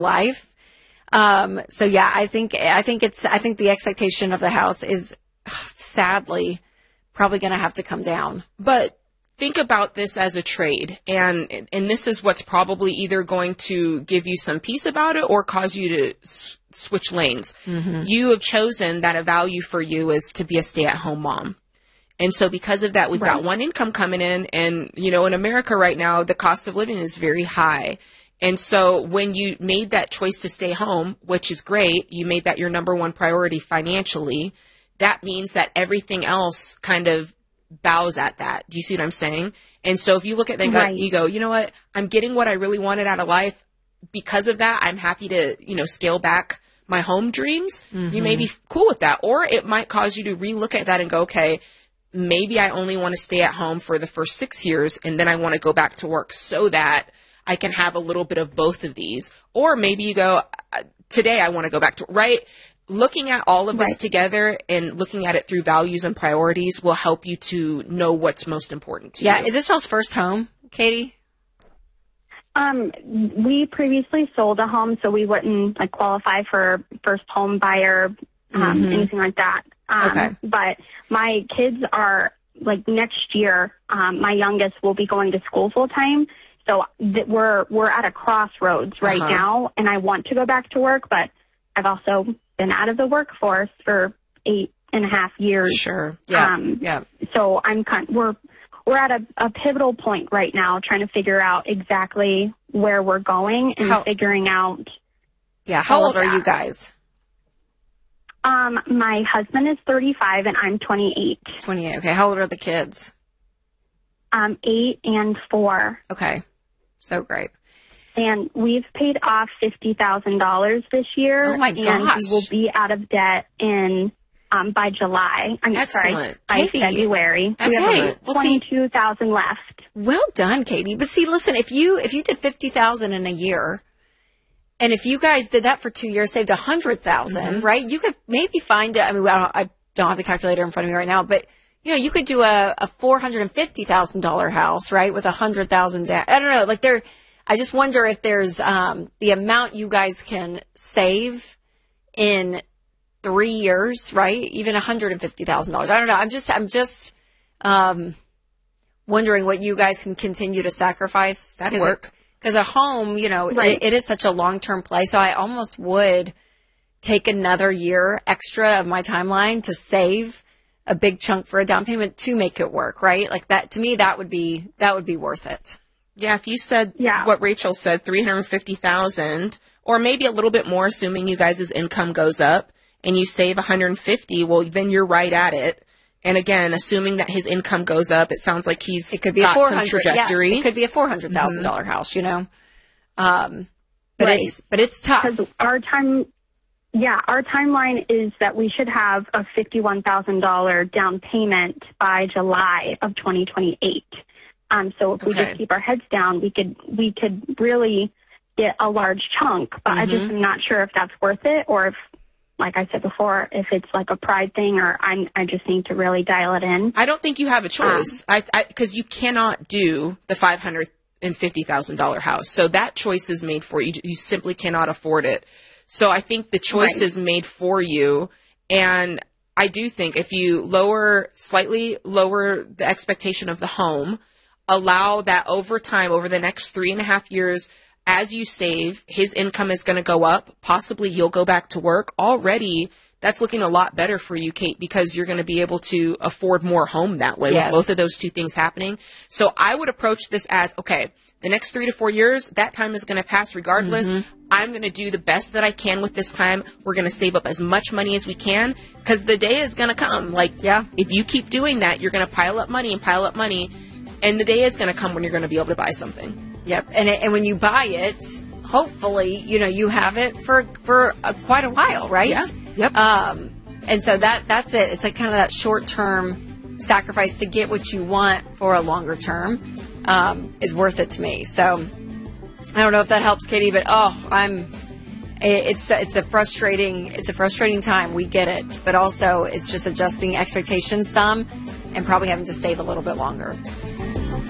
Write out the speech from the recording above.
life. So yeah, I think the expectation of the house is sadly probably going to have to come down. But think about this as a trade, and this is what's probably either going to give you some peace about it or cause you to switch lanes. Mm-hmm. You have chosen that a value for you is to be a stay-at-home mom. And so because of that, we've got one income coming in, and, you know, in America right now, the cost of living is very high. And so when you made that choice to stay home, which is great, you made that your number one priority financially, that means that everything else kind of bows at that. Do you see what I'm saying? And so if you look at that, you go, you know what, I'm getting what I really wanted out of life. Because of that, I'm happy to, you know, scale back my home dreams. Mm-hmm. You may be cool with that. Or it might cause you to relook at that and go, okay, maybe I only want to stay at home for the first 6 years, and then I want to go back to work so that I can have a little bit of both of these. Or maybe you go, today I want to go back to, right? Looking at all of this together and looking at it through values and priorities will help you to know what's most important to you. Yeah. Is this y'all's first home, Katie? We previously sold a home, so we wouldn't like qualify for first home buyer, anything like that. But my kids are like next year, my youngest will be going to school full time. So we're at a crossroads right now, and I want to go back to work, but I've also been out of the workforce for 8.5 years. Sure. Yeah. So we're at a pivotal point right now, trying to figure out exactly where we're going and figuring out. Yeah. How old are you guys? My husband is 35 and I'm 28. 28. Okay. How old are the kids? 8 and 4. Okay. So great. And we've paid off $50,000 this year. Oh my gosh. And we will be out of debt by July. By February. Excellent. We have 22,000 left. Well done, Katie. But see, listen, if you did 50,000 in a year, and if you guys did that for 2 years, saved 100,000, right? You could maybe find it. I mean, I don't have the calculator in front of me right now, but you know, you could do a $450,000 house, right, with 100,000 down. I don't know, like I just wonder if there's the amount you guys can save in 3 years, right? Even $150,000. I don't know. I'm just wondering what you guys can continue to sacrifice. That'd work. Because a home, you know, it is such a long-term play. So I almost would take another year extra of my timeline to save a big chunk for a down payment to make it work, right? Like that, to me, that would be worth it. Yeah. If you said what Rachel said, 350,000 or maybe a little bit more, assuming you guys' income goes up and you save 150, well, then you're right at it. And again, assuming that his income goes up, it sounds like it could be got some trajectory. Yeah, it could be a $400,000 house, you know. But it's tough. Our timeline is that we should have a $51,000 down payment by July of 2028. So if we just keep our heads down, we could really get a large chunk. But I just am not sure if that's worth it, or if, like I said before, if it's like a pride thing, or I just need to really dial it in. I don't think you have a choice, because you cannot do the $550,000 house. So that choice is made for you. You simply cannot afford it. So I think the choice is made for you. And I do think if you slightly lower the expectation of the home, allow that over time, over the next 3.5 years, as you save, his income is going to go up. Possibly you'll go back to work. Already, that's looking a lot better for you, Kate, because you're going to be able to afford more home that way with both of those two things happening. So I would approach this as, okay, the next 3 to 4 years, that time is going to pass regardless. I'm going to do the best that I can with this time. We're going to save up as much money as we can, because the day is going to come. If you keep doing that, you're going to pile up money, and the day is going to come when you're going to be able to buy something. Yep. And when you buy it, hopefully, you know, you have it for quite a while, right? Yeah. Yep. And so that's it. It's like kind of that short-term sacrifice to get what you want for a longer term, is worth it to me. So I don't know if that helps, Katie, but it's a frustrating time. We get it, but also it's just adjusting expectations some and probably having to save a little bit longer.